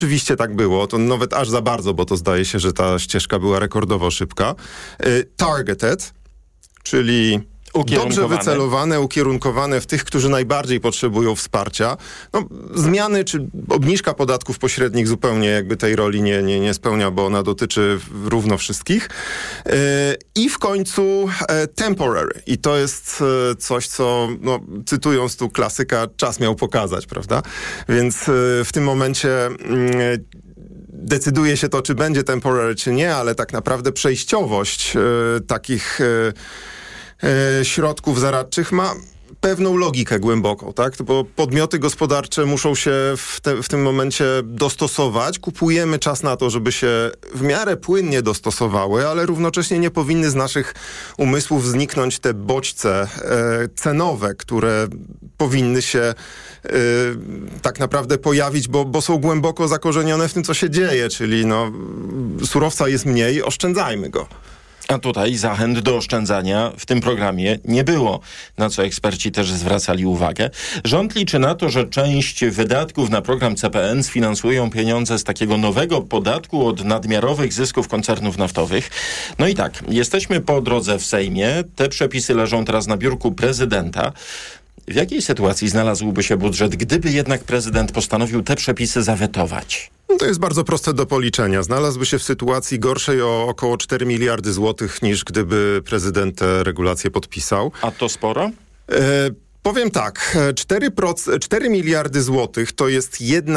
Rzeczywiście tak było, to nawet aż za bardzo, bo to zdaje się, że ta ścieżka była rekordowo szybka. Targeted, czyli dobrze wycelowane, ukierunkowane w tych, którzy najbardziej potrzebują wsparcia. No, zmiany czy obniżka podatków pośrednich zupełnie jakby tej roli nie spełnia, bo ona dotyczy równo wszystkich. I w końcu temporary. I to jest coś, co, no, cytując tu klasyka, czas miał pokazać, prawda? Więc w tym momencie decyduje się to, czy będzie temporary, czy nie, ale tak naprawdę przejściowość takich środków zaradczych ma pewną logikę głęboką, tak? Bo podmioty gospodarcze muszą się w tym momencie dostosować. Kupujemy czas na to, żeby się w miarę płynnie dostosowały, ale równocześnie nie powinny z naszych umysłów zniknąć te bodźce cenowe, które powinny się tak naprawdę pojawić, bo są głęboko zakorzenione w tym, co się dzieje, czyli no, surowca jest mniej, oszczędzajmy go. A tutaj zachęt do oszczędzania w tym programie nie było, na co eksperci też zwracali uwagę. Rząd liczy na to, że część wydatków na program CPN sfinansują pieniądze z takiego nowego podatku od nadmiarowych zysków koncernów naftowych. No i tak, jesteśmy po drodze w Sejmie. Te przepisy leżą teraz na biurku prezydenta. W jakiej sytuacji znalazłby się budżet, gdyby jednak prezydent postanowił te przepisy zawetować? No to jest bardzo proste do policzenia. Znalazłby się w sytuacji gorszej o około 4 miliardy złotych, niż gdyby prezydent te regulacje podpisał. A to sporo? Powiem tak, 4 miliardy złotych to jest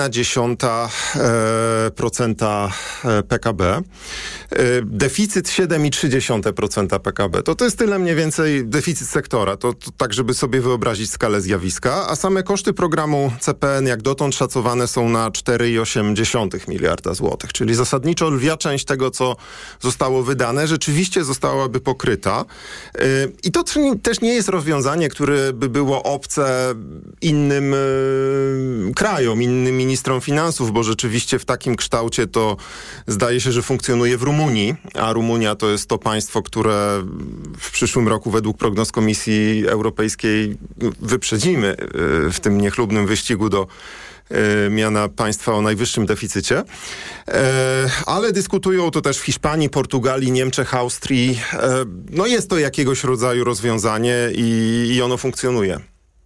0,1% PKB. Deficyt 7,3% PKB. To jest tyle mniej więcej deficyt sektora. To tak, żeby sobie wyobrazić skalę zjawiska. A same koszty programu CPN jak dotąd szacowane są na 4,8 miliarda złotych. Czyli zasadniczo lwia część tego, co zostało wydane, rzeczywiście zostałaby pokryta. I to też nie jest rozwiązanie, które by było obce innym krajom, innym ministrom finansów, bo rzeczywiście w takim kształcie to zdaje się, że funkcjonuje w Rumunii, a Rumunia to jest to państwo, które w przyszłym roku według prognoz Komisji Europejskiej wyprzedzimy w tym niechlubnym wyścigu do miana państwa o najwyższym deficycie. Ale dyskutują to też w Hiszpanii, Portugalii, Niemczech, Austrii. No jest to jakiegoś rodzaju rozwiązanie i ono funkcjonuje.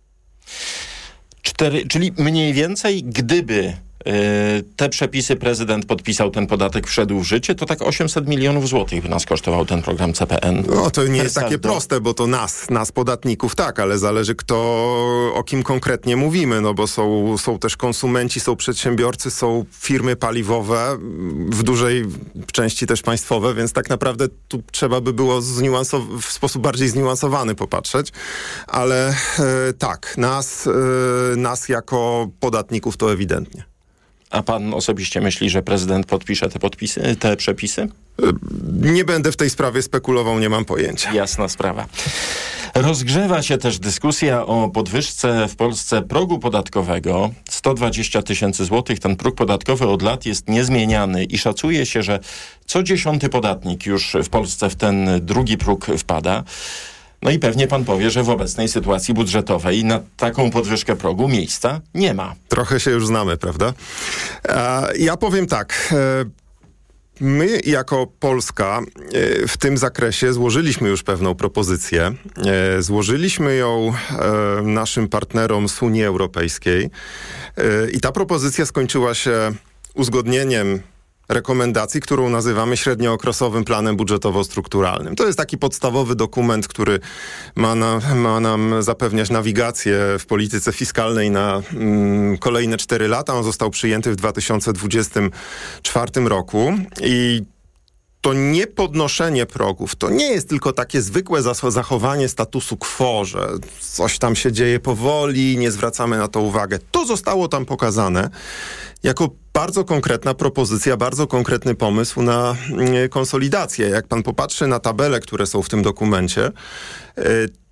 Czyli mniej więcej, gdyby te przepisy prezydent podpisał, ten podatek wszedł w życie, to tak 800 milionów złotych by nas kosztował ten program CPN. No to nie jest takie proste, bo to nas podatników tak, ale zależy o kim konkretnie mówimy, no bo są też konsumenci, są przedsiębiorcy, są firmy paliwowe, w dużej części też państwowe, więc tak naprawdę tu trzeba by było w sposób bardziej zniuansowany popatrzeć, ale tak, nas jako podatników to ewidentnie. A pan osobiście myśli, że prezydent podpisze te przepisy? Nie będę w tej sprawie spekulował, nie mam pojęcia. Jasna sprawa. Rozgrzewa się też dyskusja o podwyżce w Polsce progu podatkowego. 120 tysięcy złotych. Ten próg podatkowy od lat jest niezmieniany i szacuje się, że co 10. podatnik już w Polsce w ten drugi próg wpada. No i pewnie pan powie, że w obecnej sytuacji budżetowej na taką podwyżkę progu miejsca nie ma. Trochę się już znamy, prawda? Ja powiem tak. My jako Polska w tym zakresie złożyliśmy już pewną propozycję. Złożyliśmy ją naszym partnerom z Unii Europejskiej i ta propozycja skończyła się uzgodnieniem rekomendacji, którą nazywamy średniookresowym planem budżetowo-strukturalnym. To jest taki podstawowy dokument, który ma nam zapewniać nawigację w polityce fiskalnej na kolejne 4 lata. On został przyjęty w 2024 roku i to nie podnoszenie progów, to nie jest tylko takie zwykłe zachowanie statusu quo, że coś tam się dzieje powoli, nie zwracamy na to uwagę. To zostało tam pokazane jako bardzo konkretna propozycja, bardzo konkretny pomysł na konsolidację. Jak pan popatrzy na tabele, które są w tym dokumencie,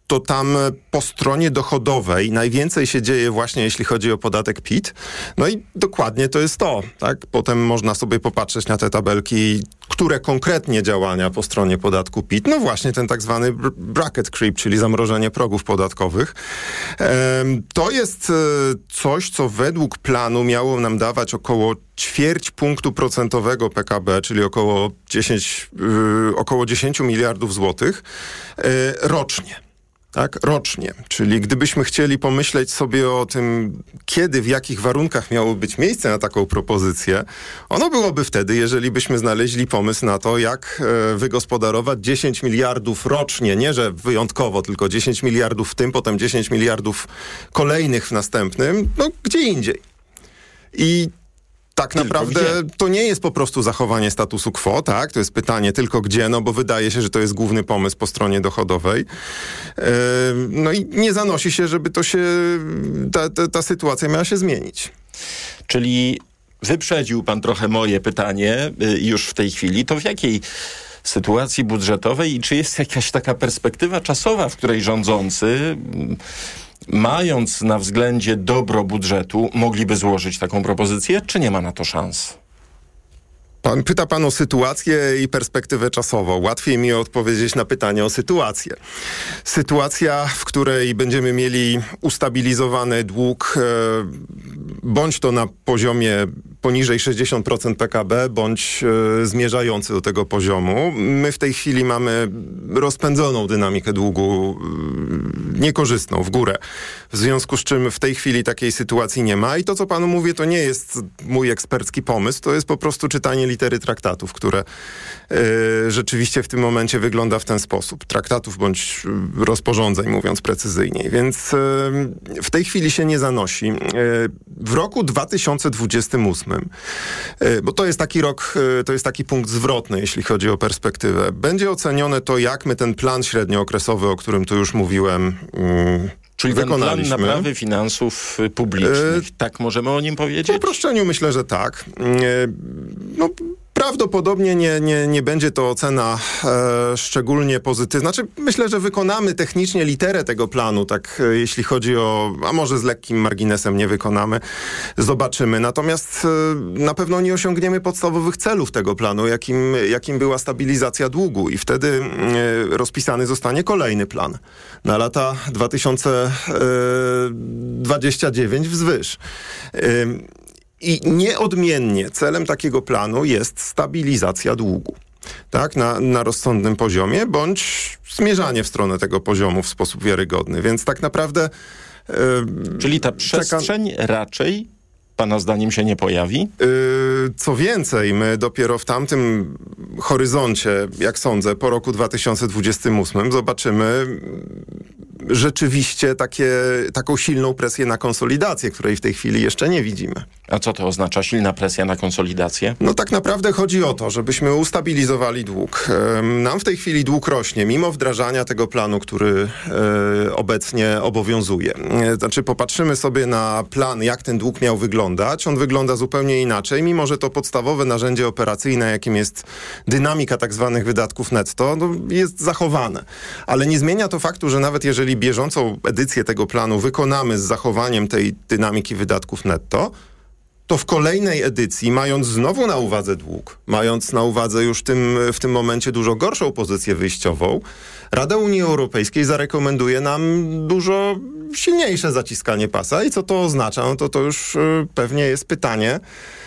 to tam po stronie dochodowej najwięcej się dzieje właśnie jeśli chodzi o podatek PIT. No i dokładnie to jest to, tak? Potem można sobie popatrzeć na te tabelki, które konkretnie działania po stronie podatku PIT. No właśnie ten tak zwany bracket creep, czyli zamrożenie progów podatkowych. To jest coś, co według planu miało nam dawać około 0,25 punktu procentowego PKB, czyli około 10 miliardów złotych rocznie. Tak, rocznie. Czyli gdybyśmy chcieli pomyśleć sobie o tym, kiedy, w jakich warunkach miało być miejsce na taką propozycję, ono byłoby wtedy, jeżeli byśmy znaleźli pomysł na to, jak wygospodarować 10 miliardów rocznie, nie że wyjątkowo, tylko 10 miliardów w tym, potem 10 miliardów kolejnych w następnym, no gdzie indziej. I tak naprawdę to nie jest po prostu zachowanie statusu quo, tak? To jest pytanie tylko gdzie, no bo wydaje się, że to jest główny pomysł po stronie dochodowej. No i nie zanosi się, żeby to się, ta sytuacja miała się zmienić. Czyli wyprzedził pan trochę moje pytanie już w tej chwili. To w jakiej sytuacji budżetowej i czy jest jakaś taka perspektywa czasowa, w której rządzący, mając na względzie dobro budżetu, mogliby złożyć taką propozycję, czy nie ma na to szans? Pyta pan o sytuację i perspektywę czasową. Łatwiej mi odpowiedzieć na pytanie o sytuację. Sytuacja, w której będziemy mieli ustabilizowany dług, bądź to na poziomie poniżej 60% PKB, bądź zmierzający do tego poziomu. My w tej chwili mamy rozpędzoną dynamikę długu, niekorzystną, w górę. W związku z czym w tej chwili takiej sytuacji nie ma i to, co panu mówię, to nie jest mój ekspercki pomysł, to jest po prostu czytanie litery traktatów, które rzeczywiście w tym momencie wygląda w ten sposób. Traktatów bądź rozporządzeń, mówiąc precyzyjniej. Więc w tej chwili się nie zanosi. W roku 2028, bo to jest taki rok, to jest taki punkt zwrotny, jeśli chodzi o perspektywę, będzie ocenione to, jak my ten plan średniookresowy, o którym tu już mówiłem, czyli ten plan naprawy finansów publicznych. Tak możemy o nim powiedzieć? W uproszczeniu myślę, że tak. No, prawdopodobnie nie będzie to ocena szczególnie pozytywna. Znaczy, myślę, że wykonamy technicznie literę tego planu, tak jeśli chodzi o, a może z lekkim marginesem nie wykonamy, zobaczymy. Natomiast na pewno nie osiągniemy podstawowych celów tego planu, jakim była stabilizacja długu i wtedy rozpisany zostanie kolejny plan na lata 2029 wzwyż. I nieodmiennie celem takiego planu jest stabilizacja długu. Tak, na rozsądnym poziomie, bądź zmierzanie w stronę tego poziomu w sposób wiarygodny. Więc tak naprawdę... Czyli ta przestrzeń raczej, pana zdaniem, się nie pojawi? Co więcej, my dopiero w tamtym horyzoncie, jak sądzę, po roku 2028 zobaczymy rzeczywiście taką silną presję na konsolidację, której w tej chwili jeszcze nie widzimy. A co to oznacza silna presja na konsolidację? No tak naprawdę chodzi o to, żebyśmy ustabilizowali dług. Nam w tej chwili dług rośnie, mimo wdrażania tego planu, który obecnie obowiązuje. Znaczy popatrzymy sobie na plan, jak ten dług miał wyglądać. On wygląda zupełnie inaczej, mimo że to podstawowe narzędzie operacyjne, jakim jest dynamika tak zwanych wydatków netto, no, jest zachowane. Ale nie zmienia to faktu, że nawet jeżeli bieżącą edycję tego planu wykonamy z zachowaniem tej dynamiki wydatków netto, to w kolejnej edycji, mając znowu na uwadze dług, mając na uwadze już w tym momencie dużo gorszą pozycję wyjściową, Rada Unii Europejskiej zarekomenduje nam dużo silniejsze zaciskanie pasa. I co to oznacza? No to już pewnie jest pytanie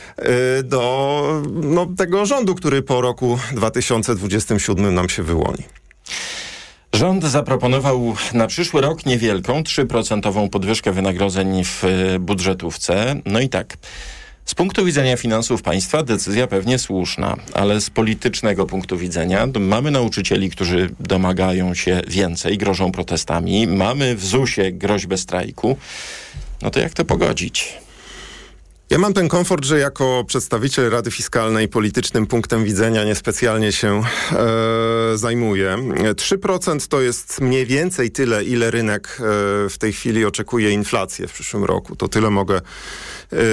do tego rządu, który po roku 2027 nam się wyłoni. Rząd zaproponował na przyszły rok niewielką, 3% podwyżkę wynagrodzeń w budżetówce. No i tak, z punktu widzenia finansów państwa decyzja pewnie słuszna, ale z politycznego punktu widzenia mamy nauczycieli, którzy domagają się więcej, grożą protestami. Mamy w ZUS-ie groźbę strajku. No to jak to pogodzić? Ja mam ten komfort, że jako przedstawiciel Rady Fiskalnej politycznym punktem widzenia niespecjalnie się zajmuję. 3% to jest mniej więcej tyle, ile rynek w tej chwili oczekuje inflację w przyszłym roku. To tyle mogę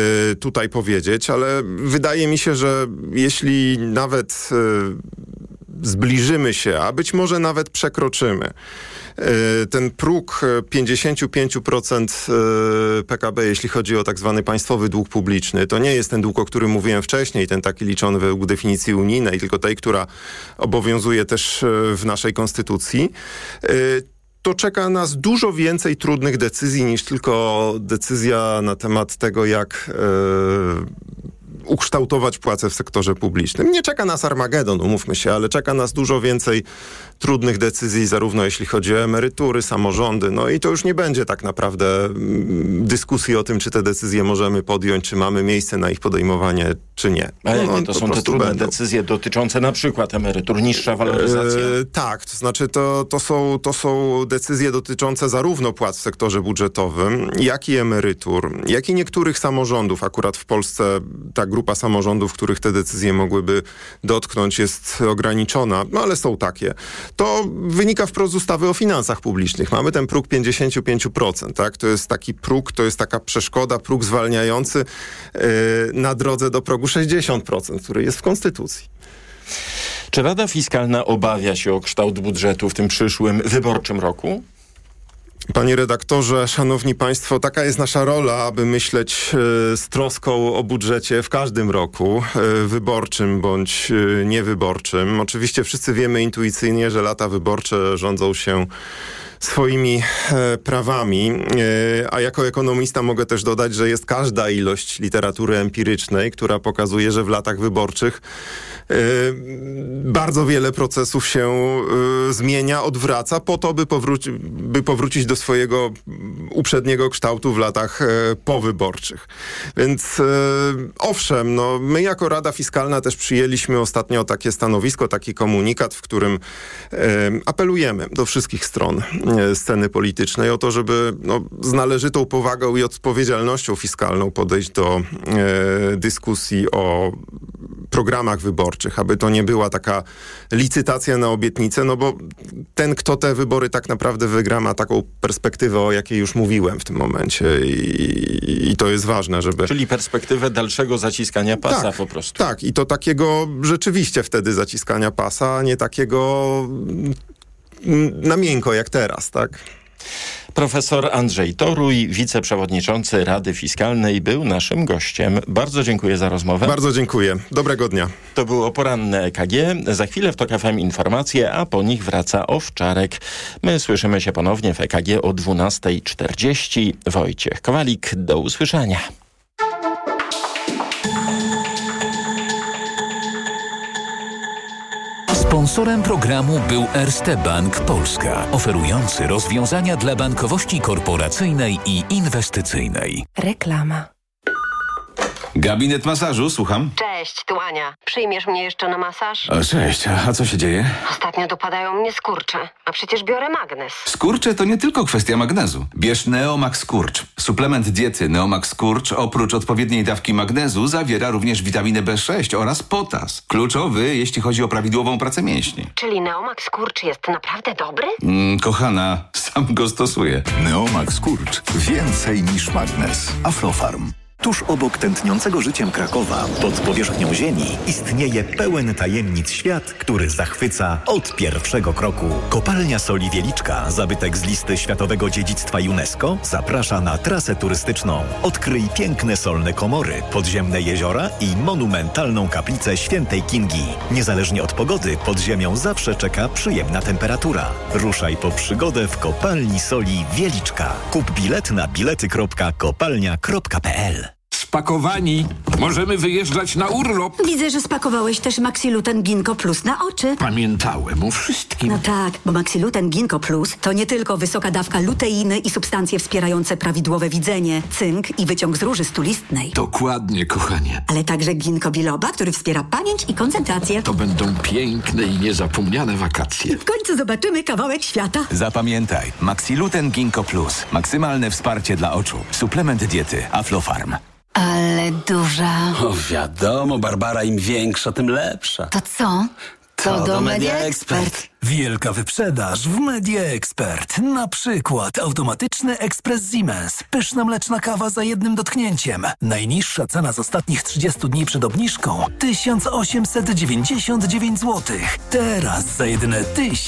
tutaj powiedzieć, ale wydaje mi się, że jeśli nawet zbliżymy się, a być może nawet przekroczymy ten próg 55% PKB, jeśli chodzi o tak zwany państwowy dług publiczny, to nie jest ten dług, o którym mówiłem wcześniej, ten taki liczony według definicji unijnej, tylko tej, która obowiązuje też w naszej konstytucji, to czeka nas dużo więcej trudnych decyzji niż tylko decyzja na temat tego, jak ukształtować płace w sektorze publicznym. Nie czeka nas Armagedon, umówmy się, ale czeka nas dużo więcej trudnych decyzji, zarówno jeśli chodzi o emerytury, samorządy, no i to już nie będzie tak naprawdę dyskusji o tym, czy te decyzje możemy podjąć, czy mamy miejsce na ich podejmowanie, czy nie. A jakie to są te trudne decyzje dotyczące na przykład emerytur, niższa waloryzacja? Tak, to znaczy to są decyzje dotyczące zarówno płac w sektorze budżetowym, jak i emerytur, jak i niektórych samorządów. Akurat w Polsce ta grupa samorządów, których te decyzje mogłyby dotknąć, jest ograniczona, no ale są takie. To wynika wprost z ustawy o finansach publicznych. Mamy ten próg 55%, tak? To jest taki próg, to jest taka przeszkoda, próg zwalniający na drodze do progu 60%, który jest w Konstytucji. Czy Rada Fiskalna obawia się o kształt budżetu w tym przyszłym wyborczym roku? Panie redaktorze, szanowni państwo, taka jest nasza rola, aby myśleć z troską o budżecie w każdym roku, wyborczym bądź niewyborczym. Oczywiście wszyscy wiemy intuicyjnie, że lata wyborcze rządzą się swoimi prawami, a jako ekonomista mogę też dodać, że jest każda ilość literatury empirycznej, która pokazuje, że w latach wyborczych bardzo wiele procesów się zmienia, odwraca po to, by powrócić do swojego uprzedniego kształtu w latach powyborczych. Więc owszem, no, my jako Rada Fiskalna też przyjęliśmy ostatnio takie stanowisko, taki komunikat, w którym apelujemy do wszystkich stron sceny politycznej o to, żeby z należytą powagą i odpowiedzialnością fiskalną podejść do dyskusji o programach wyborczych, aby to nie była taka licytacja na obietnicę, no bo ten, kto te wybory tak naprawdę wygra, ma taką perspektywę, o jakiej już mówiłem w tym momencie i to jest ważne, żeby... Czyli perspektywę dalszego zaciskania pasa tak, po prostu. Tak, i to takiego rzeczywiście wtedy zaciskania pasa, a nie takiego na miękko jak teraz, tak? Profesor Andrzej Toruj, wiceprzewodniczący Rady Fiskalnej, był naszym gościem. Bardzo dziękuję za rozmowę. Bardzo dziękuję. Dobrego dnia. To było poranne EKG. Za chwilę w TOK FM informacje, a po nich wraca Owczarek. My słyszymy się ponownie w EKG o 12:40. Wojciech Kowalik, do usłyszenia. Sponsorem programu był Erste Bank Polska, oferujący rozwiązania dla bankowości korporacyjnej i inwestycyjnej. Reklama. Gabinet masażu, słucham. Cześć, tu Ania. Przyjmiesz mnie jeszcze na masaż? Cześć, a co się dzieje? Ostatnio dopadają mnie skurcze, a przecież biorę magnes. Skurcze to nie tylko kwestia magnezu. Bierz Neomax Skurcz. Suplement diety Neomax Skurcz oprócz odpowiedniej dawki magnezu zawiera również witaminę B6 oraz potas. Kluczowy, jeśli chodzi o prawidłową pracę mięśni. Czyli Neomax Skurcz jest naprawdę dobry? Kochana, sam go stosuję. Neomax Skurcz. Więcej niż magnes. Aflofarm. Tuż obok tętniącego życiem Krakowa, pod powierzchnią ziemi, istnieje pełen tajemnic świat, który zachwyca od pierwszego kroku. Kopalnia Soli Wieliczka, zabytek z listy Światowego Dziedzictwa UNESCO, zaprasza na trasę turystyczną. Odkryj piękne solne komory, podziemne jeziora i monumentalną kaplicę Świętej Kingi. Niezależnie od pogody, pod ziemią zawsze czeka przyjemna temperatura. Ruszaj po przygodę w Kopalni Soli Wieliczka. Kup bilet na bilety.kopalnia.pl. Spakowani. Możemy wyjeżdżać na urlop. Widzę, że spakowałeś też Maxiluten Ginkgo Plus na oczy. Pamiętałem o wszystkim. No tak, bo Maxiluten Ginkgo Plus to nie tylko wysoka dawka luteiny i substancje wspierające prawidłowe widzenie, cynk i wyciąg z róży stulistnej. Dokładnie, kochanie. Ale także ginkgo biloba, który wspiera pamięć i koncentrację. To będą piękne i niezapomniane wakacje. W końcu zobaczymy kawałek świata. Zapamiętaj, Maxiluten Ginkgo Plus. Maksymalne wsparcie dla oczu. Suplement diety Aflofarm. Ale duża. O, wiadomo, Barbara, im większa, tym lepsza. To co? To do Media Expert. Wielka wyprzedaż w Media Expert. Na przykład automatyczny ekspres Siemens. Pyszna mleczna kawa za jednym dotknięciem. Najniższa cena z ostatnich 30 dni przed obniżką 1899 zł. Teraz za jedyne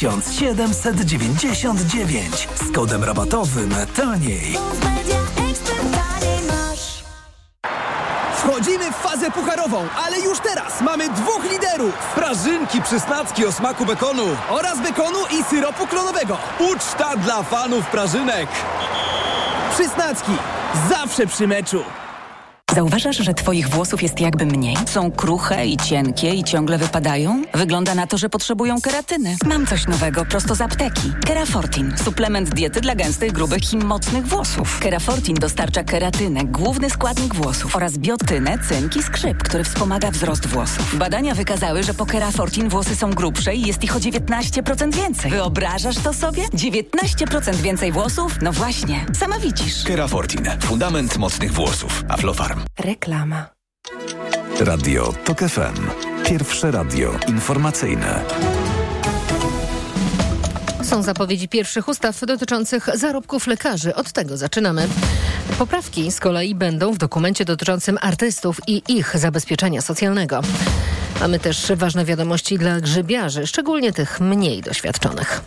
1799. Z kodem rabatowym taniej. Wchodzimy w fazę pucharową, ale już teraz mamy 2 liderów. Prażynki przysnacki o smaku bekonu Oraz bekonu i syropu klonowego. Uczta dla fanów prażynek. Przysnacki. Zawsze przy meczu. Zauważasz, że twoich włosów jest jakby mniej? Są kruche i cienkie i ciągle wypadają? Wygląda na to, że potrzebują keratyny. Mam coś nowego prosto z apteki. Kerafortin. Suplement diety dla gęstych, grubych i mocnych włosów. Kerafortin dostarcza keratynę, główny składnik włosów, oraz biotynę, cynk i skrzyp, który wspomaga wzrost włosów. Badania wykazały, że po Kerafortin włosy są grubsze i jest ich o 19% więcej. Wyobrażasz to sobie? 19% więcej włosów? No właśnie, sama widzisz. Kerafortin. Fundament mocnych włosów. Aflofarm. Reklama. Radio TOK FM. Pierwsze radio informacyjne. Są zapowiedzi pierwszych ustaw dotyczących zarobków lekarzy. Od tego zaczynamy. Poprawki z kolei będą w dokumencie dotyczącym artystów i ich zabezpieczenia socjalnego. Mamy też ważne wiadomości dla grzybiarzy, szczególnie tych mniej doświadczonych.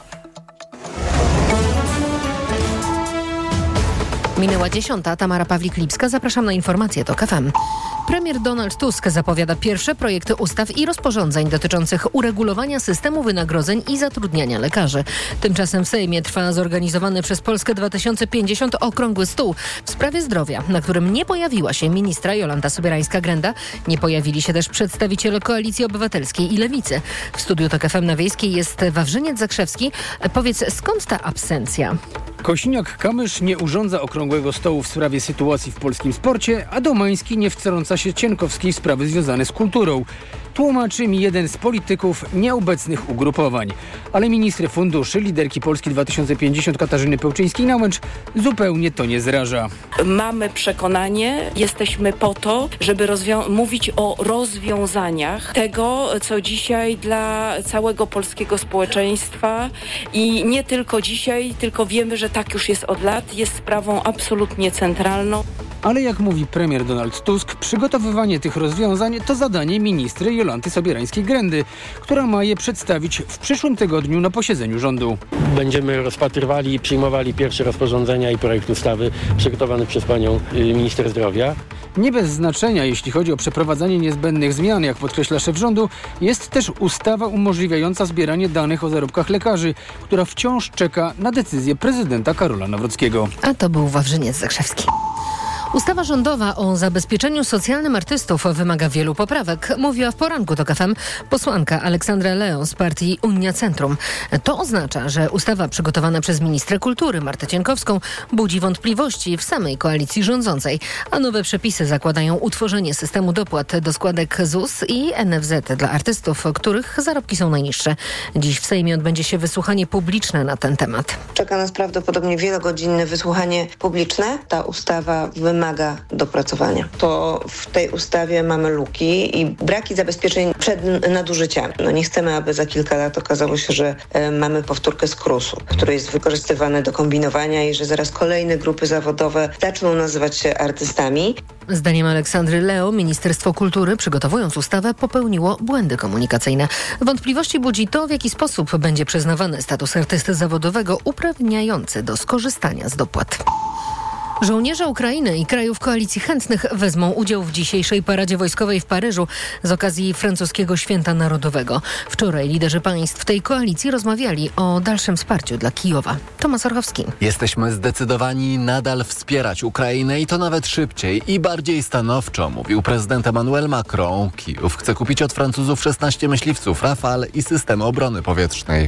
Minęła 10. Tamara Pawlik-Lipska. Zapraszam na informacje TOK FM. Premier Donald Tusk zapowiada pierwsze projekty ustaw i rozporządzeń dotyczących uregulowania systemu wynagrodzeń i zatrudniania lekarzy. Tymczasem w Sejmie trwa zorganizowany przez Polskę 2050 okrągły stół w sprawie zdrowia, na którym nie pojawiła się ministra Jolanta Sobierańska-Grenda. Nie pojawili się też przedstawiciele Koalicji Obywatelskiej i Lewicy. W studiu TOK FM na Wiejskiej jest Wawrzyniec Zakrzewski. Powiedz, skąd ta absencja? Kosiniak-Kamysz nie urządza okrągłego stołu w sprawie sytuacji w polskim sporcie, a Domański nie wtrąca się Cienkowskiej w sprawy związane z kulturą. Tłumaczy mi jeden z polityków nieobecnych ugrupowań. Ale ministry funduszy, liderki Polski 2050 Katarzyny Pełczyńskiej-Nałęcz zupełnie to nie zraża. Mamy przekonanie, jesteśmy po to, żeby mówić o rozwiązaniach tego, co dzisiaj dla całego polskiego społeczeństwa i nie tylko dzisiaj, tylko wiemy, że tak już jest od lat, jest sprawą absolutnie centralną. Ale jak mówi premier Donald Tusk, przygotowywanie tych rozwiązań to zadanie ministry Jolanty Sobierańskiej-Grendy, która ma je przedstawić w przyszłym tygodniu na posiedzeniu rządu. Będziemy rozpatrywali i przyjmowali pierwsze rozporządzenia i projekt ustawy przygotowany przez panią minister zdrowia. Nie bez znaczenia, jeśli chodzi o przeprowadzanie niezbędnych zmian, jak podkreśla szef rządu, jest też ustawa umożliwiająca zbieranie danych o zarobkach lekarzy, która wciąż czeka na decyzję prezydenta Karola Nawrockiego. A to był Wawrzyniec Zakrzewski. Ustawa rządowa o zabezpieczeniu socjalnym artystów wymaga wielu poprawek, mówiła w poranku TOK FM posłanka Aleksandra Leon z partii Unia Centrum. To oznacza, że ustawa przygotowana przez ministrę kultury Martę Cienkowską budzi wątpliwości w samej koalicji rządzącej, a nowe przepisy zakładają utworzenie systemu dopłat do składek ZUS i NFZ dla artystów, których zarobki są najniższe. Dziś w Sejmie odbędzie się wysłuchanie publiczne na ten temat. Czeka nas prawdopodobnie wielogodzinne wysłuchanie publiczne. Ta ustawa wymaga dopracowania. To w tej ustawie mamy luki i braki zabezpieczeń przed nadużyciami. Nie chcemy, aby za kilka lat okazało się, że mamy powtórkę z KRUS-u, który jest wykorzystywany do kombinowania i że zaraz kolejne grupy zawodowe zaczną nazywać się artystami. Zdaniem Aleksandry Leo Ministerstwo Kultury, przygotowując ustawę, popełniło błędy komunikacyjne. Wątpliwości budzi to, w jaki sposób będzie przyznawany status artysty zawodowego uprawniający do skorzystania z dopłat. Żołnierze Ukrainy i krajów koalicji chętnych wezmą udział w dzisiejszej paradzie wojskowej w Paryżu z okazji francuskiego Święta Narodowego. Wczoraj liderzy państw tej koalicji rozmawiali o dalszym wsparciu dla Kijowa. Tomasz Orchowski. Jesteśmy zdecydowani nadal wspierać Ukrainę i to nawet szybciej i bardziej stanowczo, mówił prezydent Emmanuel Macron. Kijów chce kupić od Francuzów 16 myśliwców Rafale i systemy obrony powietrznej.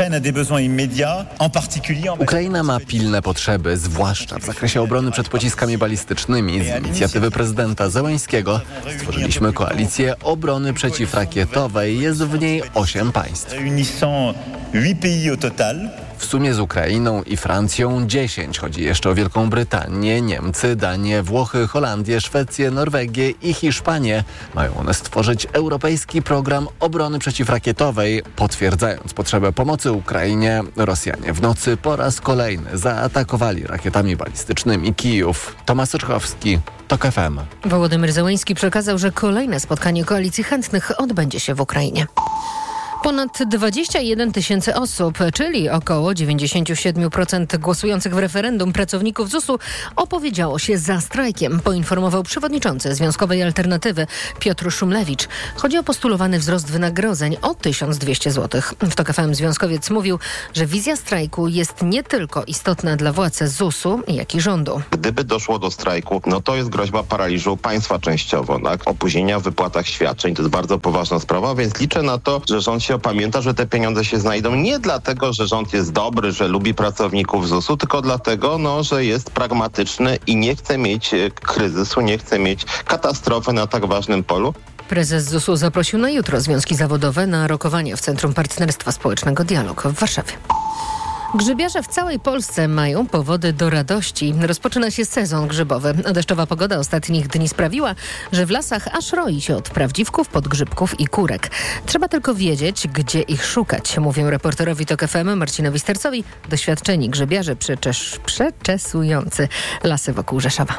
Ukraina ma pilne potrzeby, zwłaszcza w zakresie obrony przed pociskami balistycznymi. Z inicjatywy prezydenta Zełańskiego stworzyliśmy koalicję obrony przeciwrakietowej. Jest w niej 8 państw. 8 pays au total. W sumie z Ukrainą i Francją 10. Chodzi jeszcze o Wielką Brytanię, Niemcy, Danię, Włochy, Holandię, Szwecję, Norwegię i Hiszpanię. Mają one stworzyć europejski program obrony przeciwrakietowej. Potwierdzając potrzebę pomocy Ukrainie, Rosjanie w nocy po raz kolejny zaatakowali rakietami balistycznymi Kijów. Tomasz Czerchowski, TOK FM. Wołodymyr Zełenski przekazał, że kolejne spotkanie koalicji chętnych odbędzie się w Ukrainie. Ponad 21 tysięcy osób, czyli około 97% głosujących w referendum pracowników ZUS-u opowiedziało się za strajkiem, poinformował przewodniczący Związkowej Alternatywy Piotr Szumlewicz. Chodzi o postulowany wzrost wynagrodzeń o 1200 zł. W TOK FM związkowiec mówił, że wizja strajku jest nie tylko istotna dla władz ZUS-u, jak i rządu. Gdyby doszło do strajku, no to jest groźba paraliżu państwa częściowo, tak? Opóźnienia w wypłatach świadczeń, to jest bardzo poważna sprawa, więc liczę na to, że rząd się opamięta, że te pieniądze się znajdą nie dlatego, że rząd jest dobry, że lubi pracowników ZUS-u, tylko dlatego, że jest pragmatyczny i nie chce mieć kryzysu, nie chce mieć katastrofy na tak ważnym polu. Prezes ZUS-u zaprosił na jutro związki zawodowe na rokowanie w Centrum Partnerstwa Społecznego Dialog w Warszawie. Grzybiarze w całej Polsce mają powody do radości. Rozpoczyna się sezon grzybowy. Deszczowa pogoda ostatnich dni sprawiła, że w lasach aż roi się od prawdziwków, podgrzybków i kurek. Trzeba tylko wiedzieć, gdzie ich szukać, mówią reporterowi TOK FM Marcinowi Stercowi doświadczeni grzybiarze przeczesujący lasy wokół Rzeszowa.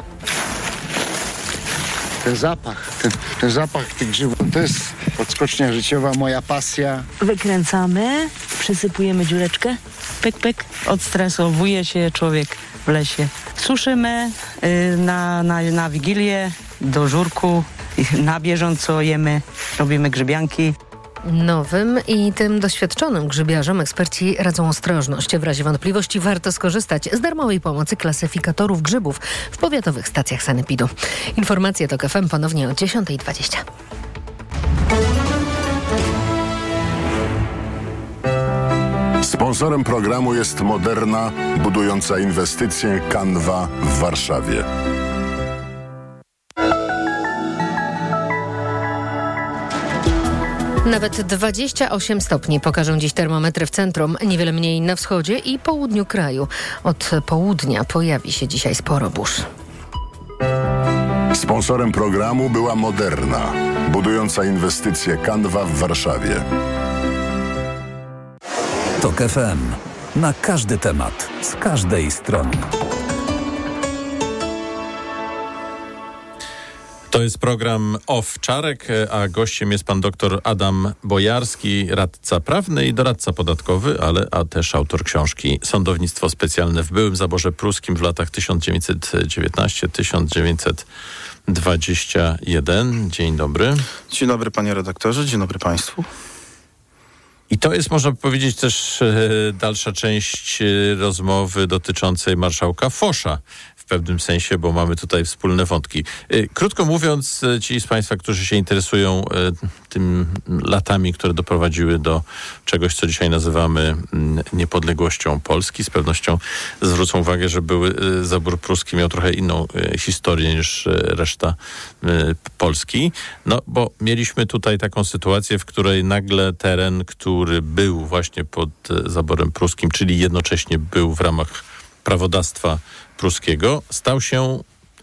Ten zapach tych grzybów to jest odskocznia życiowa, moja pasja. Wykręcamy, przysypujemy dziureczkę, pyk, pyk, odstresowuje się człowiek w lesie. Suszymy na Wigilię, do żurku, na bieżąco jemy, robimy grzybianki. Nowym i tym doświadczonym grzybiarzom eksperci radzą ostrożność. W razie wątpliwości warto skorzystać z darmowej pomocy klasyfikatorów grzybów w powiatowych stacjach sanepidu. Informacje TOK FM ponownie o 10:20. Sponsorem programu jest Moderna, budująca inwestycję Canva w Warszawie. Nawet 28 stopni pokażą dziś termometry w centrum, niewiele mniej na wschodzie i południu kraju. Od południa pojawi się dzisiaj sporo burz. Sponsorem programu była Moderna, budująca inwestycję Canva w Warszawie. TOK FM. Na każdy temat, z każdej strony. To jest program Owczarek, a gościem jest pan dr Adam Bojarski, radca prawny i doradca podatkowy, a też autor książki Sądownictwo specjalne w byłym zaborze pruskim w latach 1919-1921. Dzień dobry. Dzień dobry panie redaktorze, dzień dobry państwu. I to jest, można powiedzieć, też dalsza część rozmowy dotyczącej marszałka Fosza. W pewnym sensie, bo mamy tutaj wspólne wątki. Krótko mówiąc, ci z państwa, którzy się interesują tym latami, które doprowadziły do czegoś, co dzisiaj nazywamy niepodległością Polski, z pewnością zwrócą uwagę, że zabór pruski miał trochę inną historię niż reszta Polski. No, bo mieliśmy tutaj taką sytuację, w której nagle teren, który był właśnie pod zaborem pruskim, czyli jednocześnie był w ramach prawodawstwa pruskiego, stał się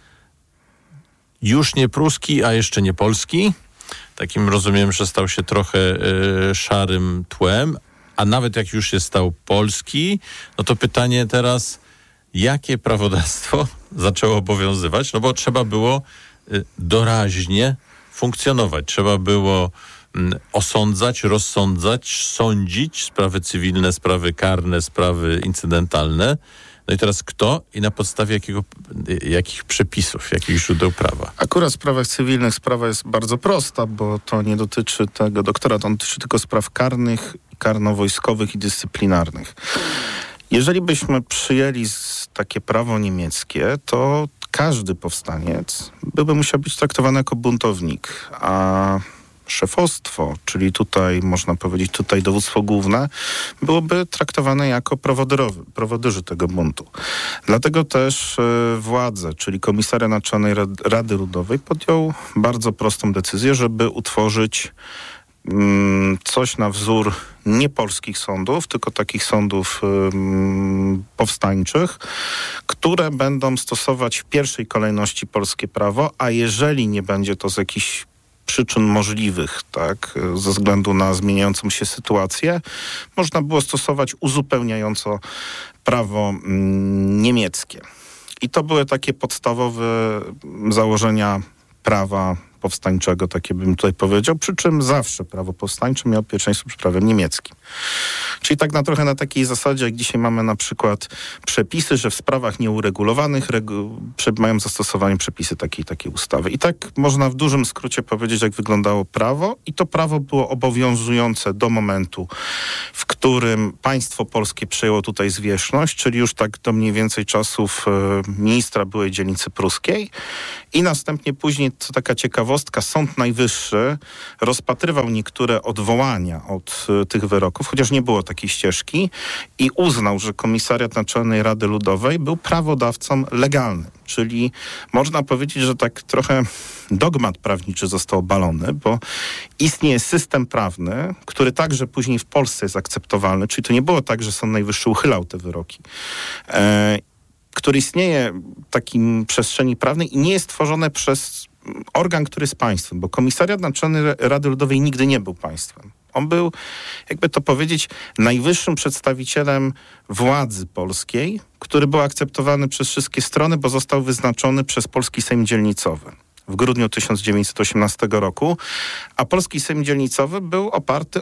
już nie pruski, a jeszcze nie polski. Takim rozumiem, że stał się trochę szarym tłem, a nawet jak już się stał polski, no to pytanie teraz, jakie prawodawstwo zaczęło obowiązywać? No bo trzeba było doraźnie funkcjonować. Trzeba było osądzać, rozsądzać, sądzić sprawy cywilne, sprawy karne, sprawy incydentalne. No i teraz kto i na podstawie jakich przepisów, jakich źródeł prawa? Akurat w sprawach cywilnych sprawa jest bardzo prosta, bo to nie dotyczy tego doktorat, on dotyczy tylko spraw karnych, karno-wojskowych i dyscyplinarnych. Jeżeli byśmy przyjęli takie prawo niemieckie, to każdy powstaniec by musiał być traktowany jako buntownik, a szefostwo, czyli tutaj można powiedzieć dowództwo główne, byłoby traktowane jako prowodyrzy tego buntu. Dlatego też władze, czyli Komisariat Naczelnej Rady Ludowej podjął bardzo prostą decyzję, żeby utworzyć coś na wzór nie polskich sądów, tylko takich sądów powstańczych, które będą stosować w pierwszej kolejności polskie prawo, a jeżeli nie będzie to z jakichś przyczyn możliwych, tak, ze względu na zmieniającą się sytuację, można było stosować uzupełniająco prawo niemieckie. I to były takie podstawowe założenia prawa powstańczego, takie bym tutaj powiedział, przy czym zawsze prawo powstańcze miało pierwszeństwo przed prawem niemieckim. Czyli tak trochę na takiej zasadzie, jak dzisiaj mamy na przykład przepisy, że w sprawach nieuregulowanych mają zastosowanie przepisy takiej ustawy. I tak można w dużym skrócie powiedzieć, jak wyglądało prawo i to prawo było obowiązujące do momentu, w którym państwo polskie przejęło tutaj zwierzchność, czyli już tak do mniej więcej czasów ministra byłej dzielnicy pruskiej i następnie później, co taka ciekawostka, Sąd Najwyższy rozpatrywał niektóre odwołania od tych wyroków, chociaż nie było takiej ścieżki i uznał, że Komisariat Naczelnej Rady Ludowej był prawodawcą legalnym. Czyli można powiedzieć, że tak trochę dogmat prawniczy został obalony, bo istnieje system prawny, który także później w Polsce jest akceptowalny, czyli to nie było tak, że Sąd Najwyższy uchylał te wyroki, który istnieje w takim przestrzeni prawnej i nie jest tworzone przez organ, który jest państwem, bo Komisariat Naczelnej Rady Ludowej nigdy nie był państwem. On był, jakby to powiedzieć, najwyższym przedstawicielem władzy polskiej, który był akceptowany przez wszystkie strony, bo został wyznaczony przez Polski Sejm Dzielnicowy w grudniu 1918 roku, a Polski Sejm Dzielnicowy był oparty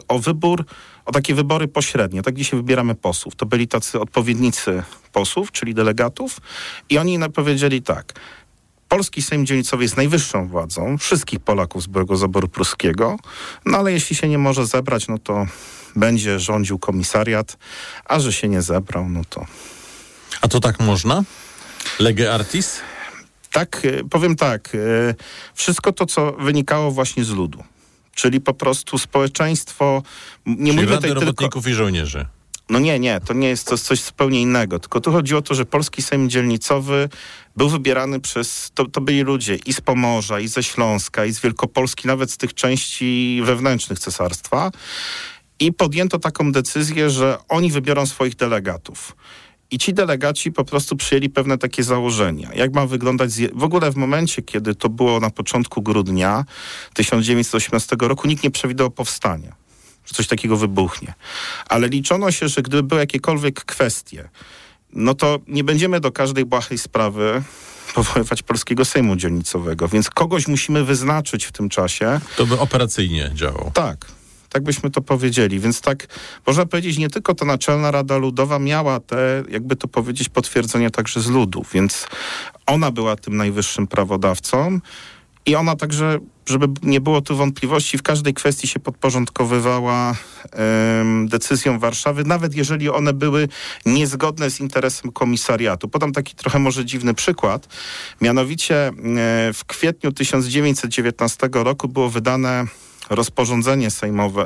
o takie wybory pośrednie. Tak dzisiaj wybieramy posłów. To byli tacy odpowiednicy posłów, czyli delegatów i oni powiedzieli tak: Polski Sejm Dzielnicowy jest najwyższą władzą wszystkich Polaków z byłego zaboru pruskiego, no ale jeśli się nie może zebrać, no to będzie rządził komisariat, a że się nie zebrał, no to... A to tak można? Lege artis? Tak, powiem tak, wszystko to, co wynikało właśnie z ludu, czyli po prostu społeczeństwo... Czyli Rady Robotników i Żołnierzy. No nie, to nie jest coś zupełnie innego, tylko tu chodzi o to, że Polski Sejm Dzielnicowy był wybierany przez, to byli ludzie i z Pomorza, i ze Śląska, i z Wielkopolski, nawet z tych części wewnętrznych cesarstwa i podjęto taką decyzję, że oni wybiorą swoich delegatów. I ci delegaci po prostu przyjęli pewne takie założenia. Jak ma wyglądać... W ogóle w momencie, kiedy to było na początku grudnia 1918 roku, nikt nie przewidywał powstania, że coś takiego wybuchnie. Ale liczono się, że gdyby były jakiekolwiek kwestie, no to nie będziemy do każdej błahej sprawy powoływać Polskiego Sejmu Dzielnicowego, więc kogoś musimy wyznaczyć w tym czasie. To by operacyjnie działało. Tak byśmy to powiedzieli. Więc tak, można powiedzieć, nie tylko ta Naczelna Rada Ludowa miała te, jakby to powiedzieć, potwierdzenia także z ludu, więc ona była tym najwyższym prawodawcą i ona także, żeby nie było tu wątpliwości, w każdej kwestii się podporządkowywała decyzją Warszawy, nawet jeżeli one były niezgodne z interesem komisariatu. Podam taki trochę może dziwny przykład. Mianowicie w kwietniu 1919 roku było wydane rozporządzenie sejmowe,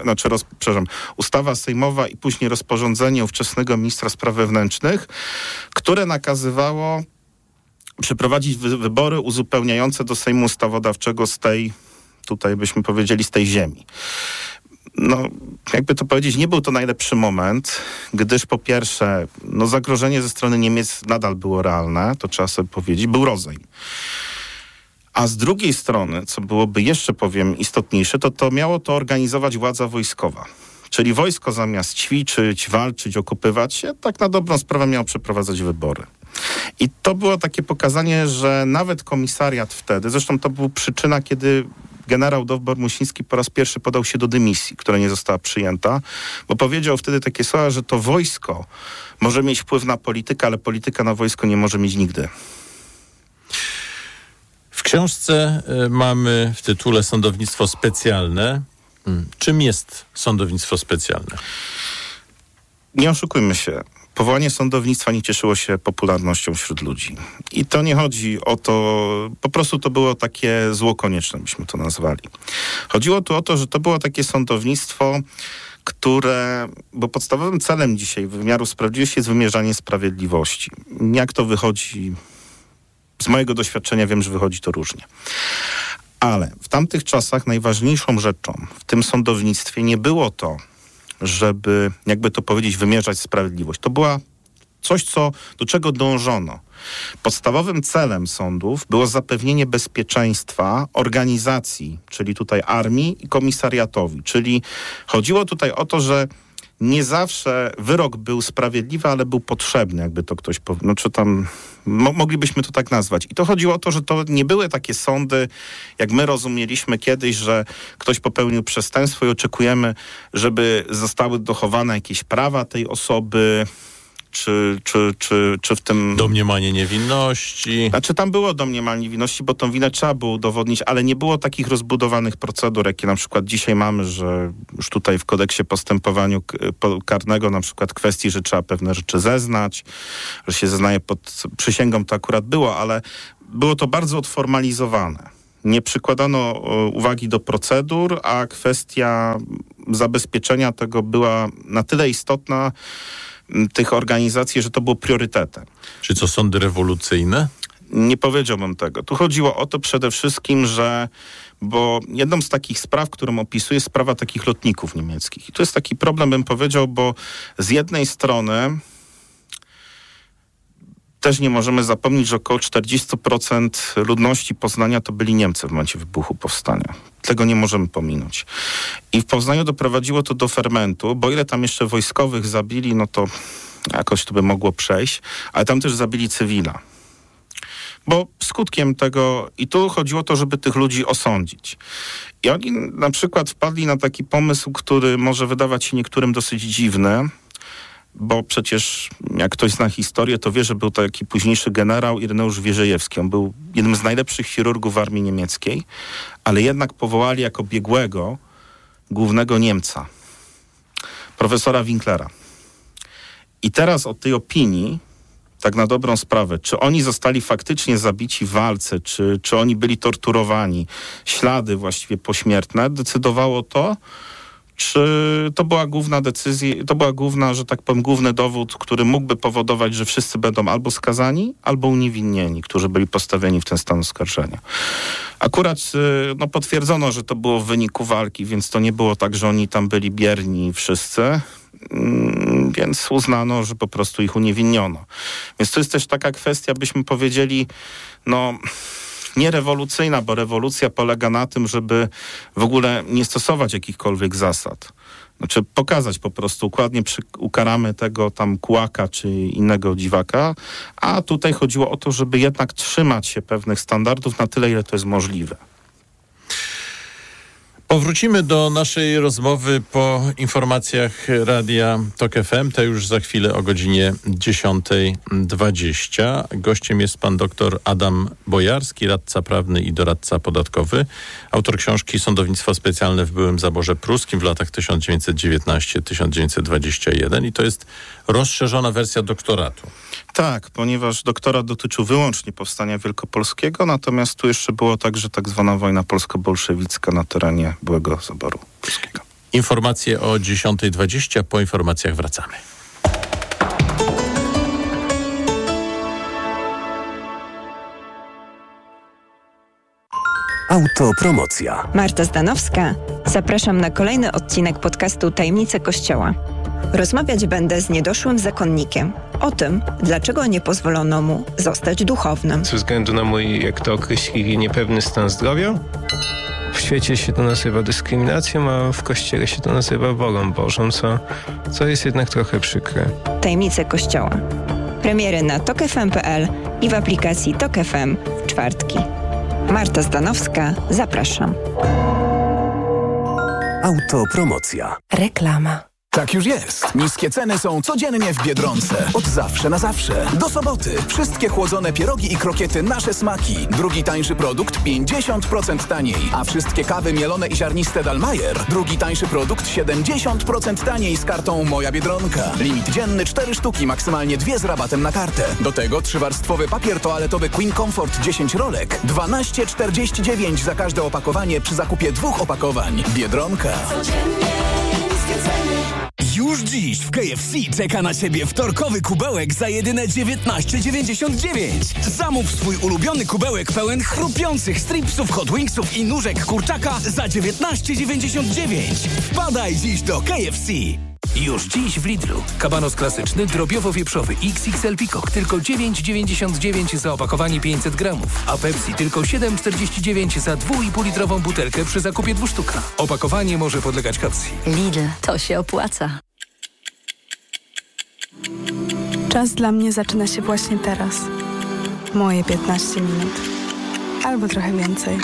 ustawa sejmowa i później rozporządzenie ówczesnego ministra spraw wewnętrznych, które nakazywało przeprowadzić wybory uzupełniające do Sejmu Ustawodawczego z tej, tutaj byśmy powiedzieli, z tej ziemi. No, jakby to powiedzieć, nie był to najlepszy moment, gdyż po pierwsze, no zagrożenie ze strony Niemiec nadal było realne, to trzeba sobie powiedzieć, był rozejm. A z drugiej strony, co byłoby jeszcze, powiem, istotniejsze, to miało to organizować władza wojskowa. Czyli wojsko zamiast ćwiczyć, walczyć, okupywać się, tak na dobrą sprawę miało przeprowadzać wybory. I to było takie pokazanie, że nawet komisariat wtedy, zresztą to była przyczyna, kiedy generał Dowbor-Muśnicki po raz pierwszy podał się do dymisji, która nie została przyjęta, bo powiedział wtedy takie słowa, że to wojsko może mieć wpływ na politykę, ale polityka na wojsko nie może mieć nigdy. W książce mamy w tytule Sądownictwo specjalne. Czym jest sądownictwo specjalne? Nie oszukujmy się. Powołanie sądownictwa nie cieszyło się popularnością wśród ludzi. I to nie chodzi o to, po prostu to było takie zło konieczne, byśmy to nazwali. Chodziło tu o to, że to było takie sądownictwo, które, bo podstawowym celem dzisiaj wymiaru sprawiedliwości jest wymierzanie sprawiedliwości. Jak to wychodzi? Z mojego doświadczenia wiem, że wychodzi to różnie. Ale w tamtych czasach najważniejszą rzeczą w tym sądownictwie nie było to, żeby, jakby to powiedzieć, wymierzać sprawiedliwość. To była coś, do czego dążono. Podstawowym celem sądów było zapewnienie bezpieczeństwa organizacji, czyli tutaj armii i komisariatowi. Czyli chodziło tutaj o to, że nie zawsze wyrok był sprawiedliwy, ale był potrzebny, jakby to ktoś powiedział. No, czy tam moglibyśmy to tak nazwać. I to chodziło o to, że to nie były takie sądy, jak my rozumieliśmy kiedyś, że ktoś popełnił przestępstwo i oczekujemy, żeby zostały dochowane jakieś prawa tej osoby, czy w tym... Domniemanie niewinności. Znaczy tam było domniemanie niewinności, bo tą winę trzeba było udowodnić, ale nie było takich rozbudowanych procedur, jakie na przykład dzisiaj mamy, że już tutaj w kodeksie postępowania karnego na przykład kwestii, że trzeba pewne rzeczy zeznać, że się zeznaje pod przysięgą, to akurat było, ale było to bardzo odformalizowane. Nie przykładano uwagi do procedur, a kwestia zabezpieczenia tego była na tyle istotna, tych organizacji, że to było priorytetem. Czy to sądy rewolucyjne? Nie powiedziałbym tego. Tu chodziło o to przede wszystkim, bo jedną z takich spraw, którą opisuję, jest sprawa takich lotników niemieckich. I to jest taki problem, bym powiedział, bo z jednej strony też nie możemy zapomnieć, że około 40% ludności Poznania to byli Niemcy w momencie wybuchu powstania. Tego nie możemy pominąć. I w Poznaniu doprowadziło to do fermentu, bo ile tam jeszcze wojskowych zabili, no to jakoś to by mogło przejść, ale tam też zabili cywila. Bo skutkiem tego, i tu chodziło o to, żeby tych ludzi osądzić. I oni na przykład wpadli na taki pomysł, który może wydawać się niektórym dosyć dziwny, bo przecież jak ktoś zna historię, to wie, że był taki późniejszy generał Ireneusz Wierzejewski. On był jednym z najlepszych chirurgów armii niemieckiej, ale jednak powołali jako biegłego głównego Niemca, profesora Winklera. I teraz od tej opinii, tak na dobrą sprawę, czy oni zostali faktycznie zabici w walce, czy oni byli torturowani, ślady właściwie pośmiertne, decydowało to, czy to była główna decyzja, to była główna, że tak powiem, główny dowód, który mógłby powodować, że wszyscy będą albo skazani, albo uniewinnieni, którzy byli postawieni w ten stan oskarżenia. Akurat potwierdzono, że to było w wyniku walki, więc to nie było tak, że oni tam byli bierni wszyscy, więc uznano, że po prostu ich uniewinniono. Więc to jest też taka kwestia, byśmy powiedzieli, nie rewolucyjna, bo rewolucja polega na tym, żeby w ogóle nie stosować jakichkolwiek zasad. Znaczy pokazać po prostu, układnie ukaramy tego tam kłaka czy innego dziwaka, a tutaj chodziło o to, żeby jednak trzymać się pewnych standardów na tyle, ile to jest możliwe. Powrócimy do naszej rozmowy po informacjach Radia TOK FM. To już za chwilę o godzinie 10:20. Gościem jest pan dr Adam Bojarski, radca prawny i doradca podatkowy, autor książki Sądownictwo specjalne w byłym zaborze pruskim w latach 1919-1921 i to jest rozszerzona wersja doktoratu. Tak, ponieważ doktorat dotyczył wyłącznie powstania wielkopolskiego, natomiast tu jeszcze było także tak zwana wojna polsko-bolszewicka na terenie byłego zaboru pruskiego. Informacje o 10:20. Po informacjach wracamy. Autopromocja. Marta Zdanowska. Zapraszam na kolejny odcinek podcastu Tajemnice Kościoła. Rozmawiać będę z niedoszłym zakonnikiem o tym, dlaczego nie pozwolono mu zostać duchownym. Ze względu na mój, jak to określili, niepewny stan zdrowia. W świecie się to nazywa dyskryminacją, a w Kościele się to nazywa wolą Bożą, co jest jednak trochę przykre. Tajemnice Kościoła. Premiery na tokfm.pl i w aplikacji Tok FM w czwartki. Marta Zdanowska, zapraszam. Autopromocja. Reklama. Tak już jest. Niskie ceny są codziennie w Biedronce. Od zawsze na zawsze. Do soboty. Wszystkie chłodzone pierogi i krokiety nasze smaki. Drugi tańszy produkt 50% taniej. A wszystkie kawy mielone i ziarniste Dalmajer. Drugi tańszy produkt 70% taniej z kartą Moja Biedronka. Limit dzienny 4 sztuki, maksymalnie 2 z rabatem na kartę. Do tego 3-warstwowy papier toaletowy Queen Comfort 10 rolek. 12,49 za każde opakowanie przy zakupie 2 opakowań. Biedronka. Już dziś w KFC czeka na Ciebie wtorkowy kubełek za jedyne 19,99. Zamów swój ulubiony kubełek pełen chrupiących stripsów, hot wingsów i nóżek kurczaka za 19,99. Wpadaj dziś do KFC. Już dziś w Lidlu. Kabanos klasyczny, drobiowo-wieprzowy XXL Peacock tylko 9,99 za opakowanie 500 gramów, a Pepsi tylko 7,49 za 2,5-litrową butelkę przy zakupie 2 sztuk. Opakowanie może podlegać kaucji. Lidl, to się opłaca. Czas dla mnie zaczyna się właśnie teraz. Moje 15 minut. Albo trochę więcej.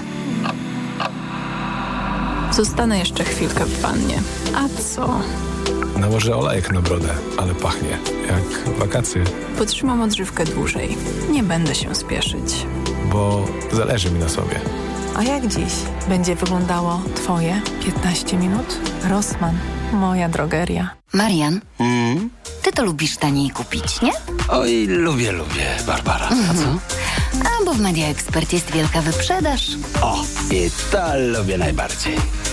Zostanę jeszcze chwilkę w wannie. A co? Nałożę olejek na brodę, ale pachnie jak wakacje. Potrzymam odżywkę dłużej. Nie będę się spieszyć. Bo zależy mi na sobie. A jak dziś będzie wyglądało Twoje 15 minut? Rossmann, moja drogeria. Marian, ty to lubisz taniej kupić, nie? Oj, lubię, Barbara. A co? A bo w Media Expert jest wielka wyprzedaż. O, i to lubię najbardziej.